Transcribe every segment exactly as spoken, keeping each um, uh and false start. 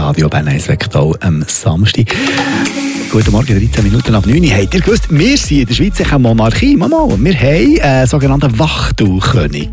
Radio Berneis weckt auch am Samstag. Guten Morgen, dreizehn Minuten ab neun. Habt ihr gewusst, wir sind in der Schweiz eine Monarchie? Mama, wir haben einen sogenannten Wachtuchkönig.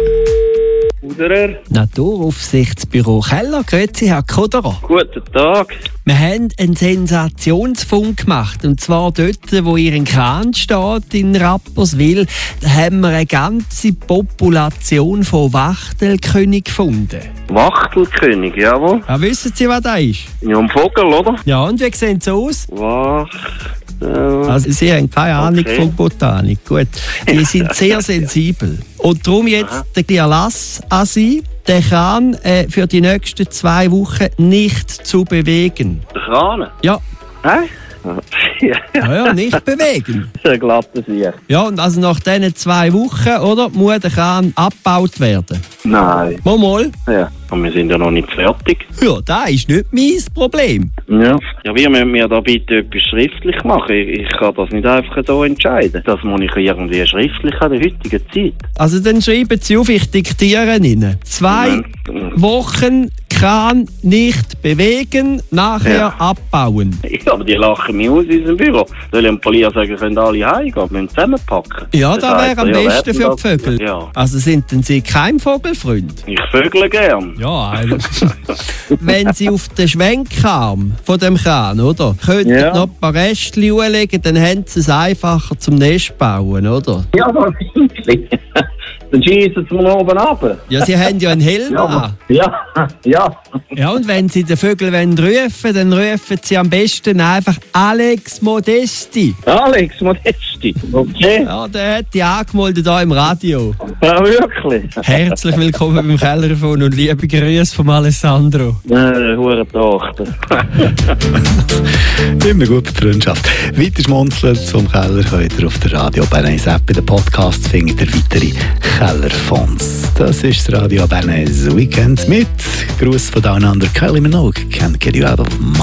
Uderer. Naturaufsichtsbüro Keller, grüezi Herr Koderer. Guten Tag. Wir haben einen Sensationsfund gemacht. Und zwar dort, wo Ihren Kran steht, in Rapperswil, haben wir eine ganze Population von Wachtelkönig gefunden. Wachtelkönig, jawohl. Ja, wissen Sie, was das ist? Ja, ein Vogel, oder? Ja, und wie sehen sie aus? Wachtel. Also Sie haben keine Ahnung Okay. von Botanik. Gut, die sind sehr sensibel. Und darum jetzt der Erlass an Sie, den Kran äh, für die nächsten zwei Wochen nicht zu bewegen. Der Krane. Ja, Hä? Ja, ja, ja nicht bewegen. das ist ein glatter Sieg. Ja, und also nach diesen zwei Wochen, oder, muss der Kran abgebaut werden. Nein. Mal, mal. Ja, aber wir sind ja noch nicht fertig. Ja, das ist nicht mein Problem. Ja. Ja, wie müssen wir da bitte etwas schriftlich machen? Ich, ich kann das nicht einfach hier entscheiden. Das muss ich irgendwie schriftlich an der heutigen Zeit. Also dann schreiben Sie auf, ich diktiere Ihnen. Zwei Moment. Wochen Kran nicht bewegen, nachher Ja. abbauen. Ja, aber die lachen mich aus in unserem Büro. Soll ich dem Polier sagen, können alle heimgehen? Wir müssen zusammenpacken. Ja, das heisst, wäre am ja, besten für werden die Vögel. das- Ja. Also sind denn Sie kein Vogelfreund? Ich vögle gern. Ja, also, wenn Sie auf den Schwenkarm von dem Kran, oder, könnten Ja. noch ein paar Restchen anlegen, dann haben Sie es einfacher zum Nest bauen, oder? Ja, aber wirklich. Dann schießen sie mir oben runter. Ja, Sie haben ja einen Helm an. Ja, ja. Ja, und wenn Sie den Vögel rufen wollen, dann rufen Sie am besten einfach Alex Modesti. Alex Modesti. Okay. Ja, der hat die angemeldet hier im Radio. Ja, wirklich. Herzlich willkommen beim Kellerfon und liebe Grüße von Alessandro. Äh, hure Tochter. Immer gute Freundschaft. Weiter schmunzeln zum Keller könnt ihr auf der Radio Berneis App. In den Podcasts findet ihr weitere Kellerfonds. Das ist das Radio Berneis Weekend mit Gruß von Down Under. Kylie Minogue, Can't Get You Out of My